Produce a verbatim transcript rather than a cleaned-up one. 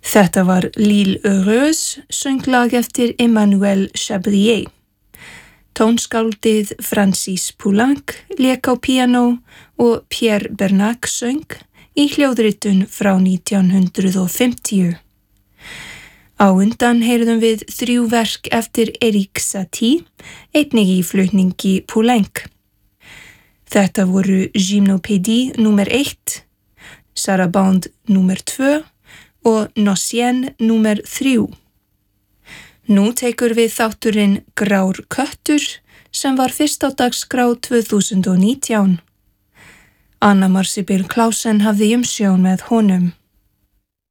Þetta var L'Île Heureuse, sönglag eftir Emmanuel Chabrier. Tónskáldið Francis Poulenc lék á píanó og Pierre Bernac söng í hljóðritun frá nítján hundrað og fimmtíu. Á undan heyrðum við þrjú verk eftir Erik Satie, einnig í flutningi Poulenc. Þetta voru Gymnopédie númer eitt, Sarabande númer tvö og Nocienne númer þrjú. Nú tekur við þátturinn Grár köttur sem var fyrst á dagskrá tvö þúsund og nítján. Anna Marsibil Klausen hafði umsjón með honum.